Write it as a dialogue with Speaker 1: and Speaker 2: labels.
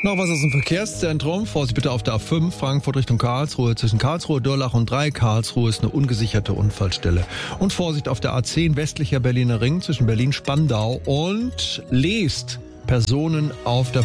Speaker 1: Noch was aus dem Verkehrszentrum. Vorsicht bitte auf der A5, Frankfurt Richtung Karlsruhe. Zwischen Karlsruhe, Durlach und 3 Karlsruhe ist eine ungesicherte Unfallstelle. Und Vorsicht auf der A10, westlicher Berliner Ring, zwischen Berlin-Spandau und Leest. Personen auf der